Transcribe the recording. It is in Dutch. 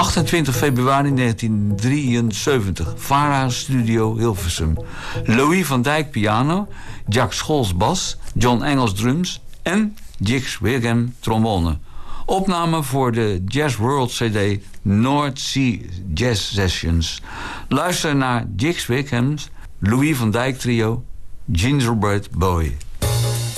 28 februari 1973. VARA Studio Hilversum. Louis van Dijk piano, Jack Scholz bas, John Engels drums en Jix Wigham trombone. Opname voor de Jazz World CD North Sea Jazz Sessions. Luister naar Jix Wigham's Louis van Dijk trio Gingerbread Boy.